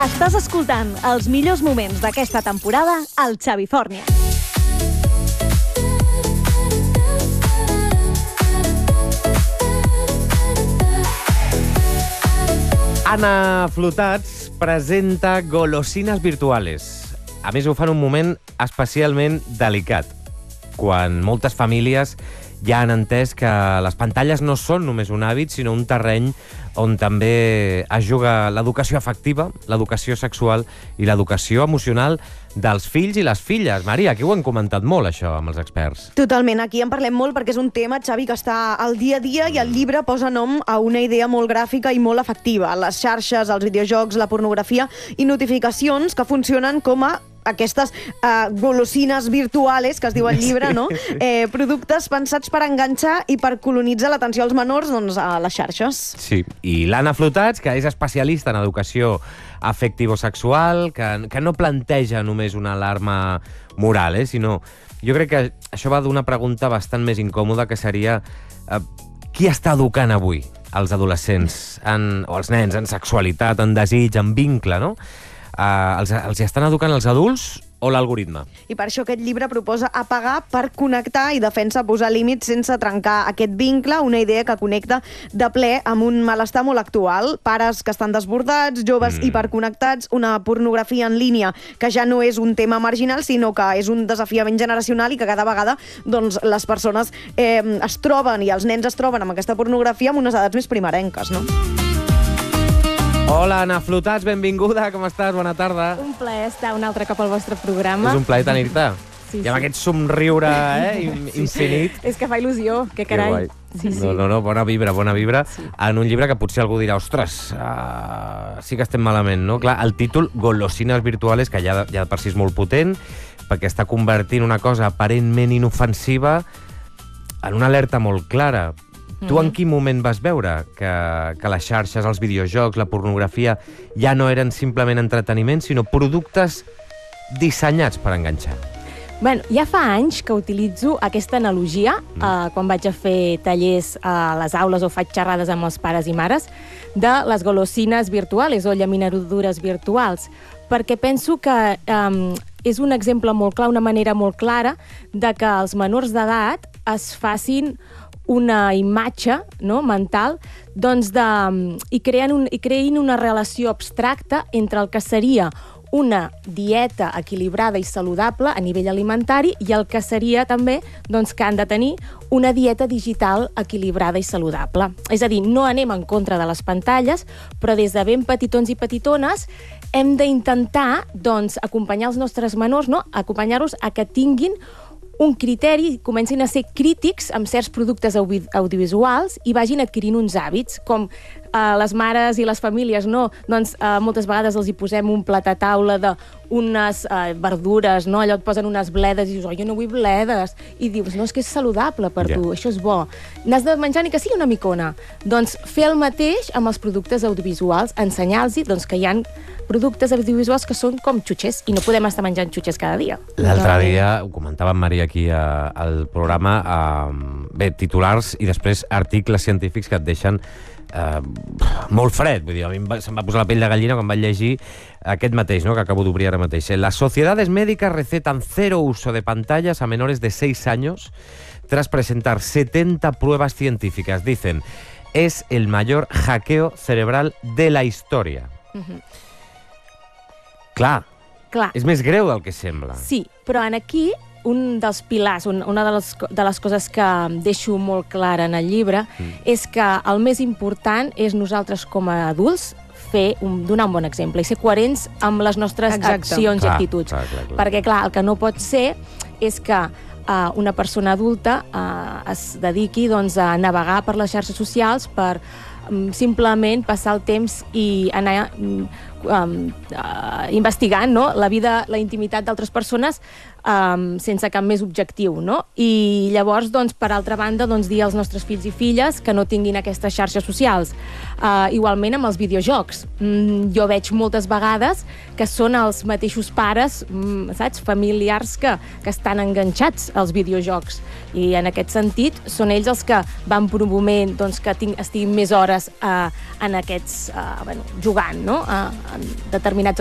Estàs escoltant els millors moments d'aquesta temporada al Xavifòrnia. Anna Flotats presenta Golosines Virtuales. A més, ho fa en un moment especialment delicat, quan moltes famílies ja han entès que les pantalles no són només un hàbit, sinó un terreny on també es juga l'educació afectiva, l'educació sexual i l'educació emocional dels fills i les filles. Maria, aquí ho hem comentat molt, això, amb els experts. Totalment, aquí en parlem molt perquè és un tema, Xavi, que està al dia a dia i el llibre posa nom a una idea molt gràfica i molt efectiva. Les xarxes, els videojocs, la pornografia i notificacions que funcionen com a aquestes golosines virtuales, que es diu al llibre, no? Productes pensats per enganxar i per colonitzar l'atenció als menors a les xarxes. Sí, i l'Anna Flotats, que és especialista en educació afectivo-sexual, que no planteja només una alarma moral, sinó... Jo crec que això va d'una pregunta bastant més incòmoda, que seria qui està educant avui els adolescents o els nens en sexualitat, en desig, en vincle, no? Els hi estan educant els adults o l'algoritme? I per això aquest llibre proposa apagar per connectar i defensa posar límits sense trencar aquest vincle, una idea que connecta de ple amb un malestar molt actual. Pares que estan desbordats, joves hiperconnectats, una pornografia en línia que ja no és un tema marginal, sinó que és un desafiament generacional i que cada vegada les persones es troben i els nens es troben amb aquesta pornografia amb unes edats més primerenques, no? Hola, Anna Flotats, benvinguda, com estàs? Bona tarda. Un plaer estar un altre cop al vostre programa. És un plaer tenir-te. Sí, I amb aquest somriure infinit. És que fa il·lusió, que carai. Sí. No, bona vibra. Sí. En un llibre que potser algú dirà, ostres, sí que estem malament, no? Clar, el títol, Golosines Virtuales, que ja per si és molt potent, perquè està convertint una cosa aparentment inofensiva en una alerta molt clara. Tu en quin moment vas veure que les xarxes, els videojocs, la pornografia ja no eren simplement entreteniment, sinó productes dissenyats per enganxar? Bueno, ja fa anys que utilitzo aquesta analogia quan vaig a fer tallers a les aules o faig xerrades amb els pares i mares de les golosines virtuals o llaminadures virtuals, perquè penso que és un exemple molt clar, una manera molt clara de que els menors d'edat es facin una imatge mental i creïn una relació abstracta entre el que seria una dieta equilibrada i saludable a nivell alimentari i el que seria també que han de tenir una dieta digital equilibrada i saludable. És a dir, no anem en contra de les pantalles, però des de ben petitons i petitones hem d'intentar acompanyar els nostres menors, acompanyar-los a que tinguin un criteri, comencin a ser crítics amb certs productes audiovisuals i vagin adquirint uns hàbits, com les mares i les famílies, moltes vegades els hi posem un plat a taula d'unes verdures, allò et posen unes bledes i dius, jo no vull bledes, i dius, no, és que és saludable per tu, això és bo. N'has de menjar ni que sigui una micona. Doncs fer el mateix amb els productes audiovisuals, ensenyar-los que hi ha productes audiovisuals que són com xutxes i no podem estar menjant xutxes cada dia. L'altre dia, ho comentava amb Maria aquí al programa, titulars i després articles científics que et deixen molt fred. Vull dir, a mi se'm va posar la pell de gallina quan vaig llegir aquest mateix, que acabo d'obrir ara mateix. Las sociedades médicas recetan 0 uso de pantallas a menores de 6 años tras presentar 70 pruebas científicas. Dicen, es el mayor hackeo cerebral de la historia. Clar, és més greu del que sembla. Sí, però aquí un dels pilars, una de les coses que deixo molt clara en el llibre és que el més important és nosaltres com a adults donar un bon exemple i ser coherents amb les nostres accions i actituds. Perquè, clar, el que no pot ser és que una persona adulta es dediqui a navegar per les xarxes socials per simplement passar el temps i anar investigant la vida, la intimitat d'altres persones sense cap més objectiu, I llavors, per altra banda, dir als nostres fills i filles que no tinguin aquestes xarxes socials. Igualment amb els videojocs. Jo veig moltes vegades que són els mateixos pares, familiars, que estan enganxats als videojocs. I en aquest sentit són ells els que van promovent que estiguin més hores en aquests, jugant, determinats